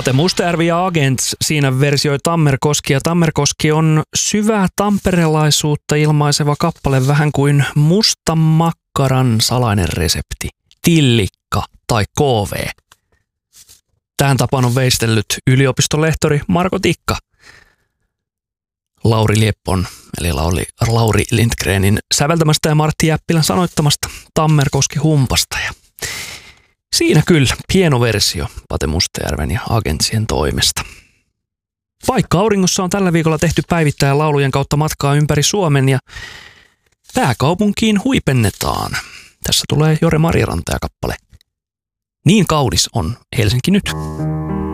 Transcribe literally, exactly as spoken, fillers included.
Pate Mustajärvi ja Agents, siinä versioi Tammerkoski, ja Tammerkoski on syvää tamperelaisuutta ilmaiseva kappale, vähän kuin mustan makkaran salainen resepti, tillikka tai K V. Tähän tapaan on veistellyt yliopistolehtori Marko Tikka. Lauri Lieppon, eli Lauri, Lauri Lindgrenin säveltämästä ja Martti Jäppilän sanoittamasta Tammerkoski humpasta. Ja siinä kyllä hieno versio Pate Mustajärven ja Agentsien toimesta. Paikka auringossa on tällä viikolla tehty päivittäin laulujen kautta matkaa ympäri Suomen ja pääkaupunkiin huipennetaan. Tässä tulee Jore Marjaranta ja kappale Niin kaunis on Helsinki nyt.